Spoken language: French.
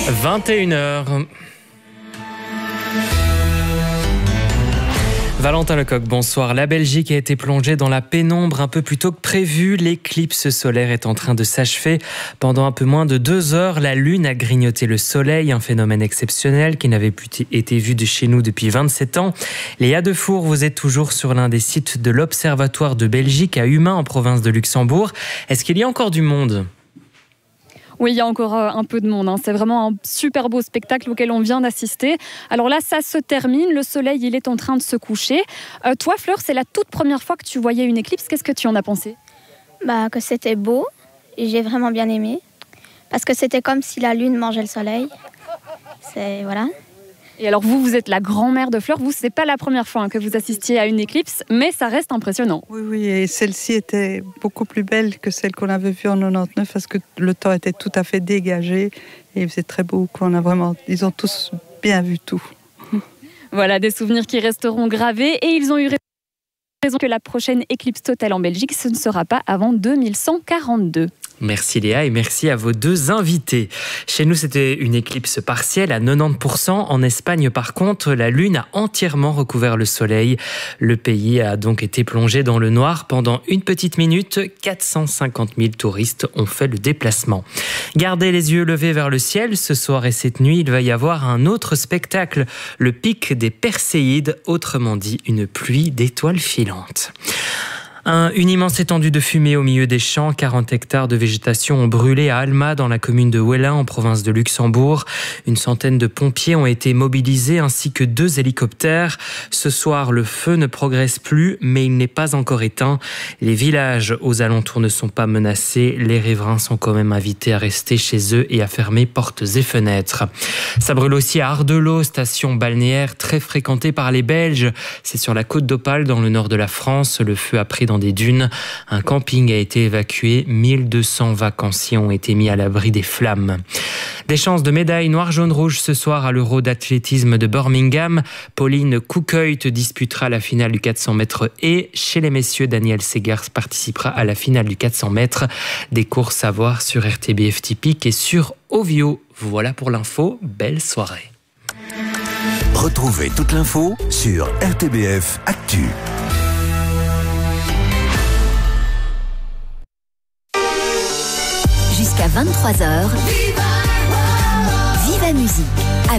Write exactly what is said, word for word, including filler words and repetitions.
vingt et une heures. Valentin Lecoq, bonsoir. La Belgique a été plongée dans la pénombre un peu plus tôt que prévu. L'éclipse solaire est en train de s'achever. Pendant un peu moins de deux heures, la Lune a grignoté le Soleil, un phénomène exceptionnel qui n'avait plus été vu de chez nous depuis vingt-sept ans. Léa Defour, vous êtes toujours sur l'un des sites de l'Observatoire de Belgique à Humain, en province de Luxembourg. Est-ce qu'il y a encore du monde ? Oui, il y a encore un peu de monde. Hein. C'est vraiment un super beau spectacle auquel on vient d'assister. Alors là, ça se termine. Le soleil, il est en train de se coucher. Euh, toi, Fleur, c'est la toute première fois que tu voyais une éclipse. Qu'est-ce que tu en as pensé ? Bah, que c'était beau. Et j'ai vraiment bien aimé. Parce que c'était comme si la lune mangeait le soleil. C'est... Voilà. Et alors vous, vous êtes la grand-mère de Fleur. Vous, c'est pas la première fois hein, que vous assistiez à une éclipse, mais ça reste impressionnant. Oui, oui, et celle-ci était beaucoup plus belle que celle qu'on avait vue en quatre-vingt-dix-neuf parce que le temps était tout à fait dégagé et c'est très beau. On a vraiment, ils ont tous bien vu tout. Voilà, des souvenirs qui resteront gravés et ils ont eu raison que la prochaine éclipse totale en Belgique, ce ne sera pas avant deux mille cent quarante-deux. Merci Léa et merci à vos deux invités. Chez nous, c'était une éclipse partielle à quatre-vingt-dix pour cent. En Espagne, par contre, la Lune a entièrement recouvert le Soleil. Le pays a donc été plongé dans le noir pendant une petite minute. quatre cent cinquante mille touristes ont fait le déplacement. Gardez les yeux levés vers le ciel. Ce soir et cette nuit, il va y avoir un autre spectacle, le pic des Perséides, autrement dit une pluie d'étoiles filantes. Un, une immense étendue de fumée au milieu des champs. quarante hectares de végétation ont brûlé à Alma, dans la commune de Wellin, en province de Luxembourg. Une centaine de pompiers ont été mobilisés, ainsi que deux hélicoptères. Ce soir, le feu ne progresse plus, mais il n'est pas encore éteint. Les villages aux alentours ne sont pas menacés. Les riverains sont quand même invités à rester chez eux et à fermer portes et fenêtres. Ça brûle aussi à Ardelot, station balnéaire très fréquentée par les Belges. C'est sur la côte d'Opale, dans le nord de la France. Le feu a pris dans des dunes. Un camping a été évacué. mille deux cents vacanciers ont été mis à l'abri des flammes. Des chances de médailles noir, jaune, rouge ce soir à l'Euro d'athlétisme de Birmingham. Pauline Coucœil disputera la finale du quatre cents mètres et chez les messieurs, Daniel Segars participera à la finale du quatre cents mètres. Des courses à voir sur R T B F Typique et sur Ovio. Voilà pour l'info. Belle soirée. Retrouvez toute l'info sur R T B F Actu. Jusqu'à vingt-trois heures, Viva Musique.